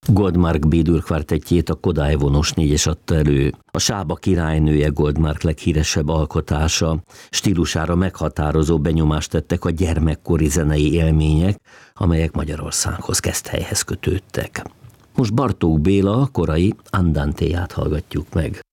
Goldmark B-dur kvartettjét a Kodály Vonós négyes adta elő. A Sába királynője Goldmark leghíresebb alkotása, stílusára meghatározó benyomást tettek a gyermekkori zenei élmények, amelyek Magyarországhoz, Keszthelyhez kötődtek. Most Bartók Béla korai Andantéját hallgatjuk meg.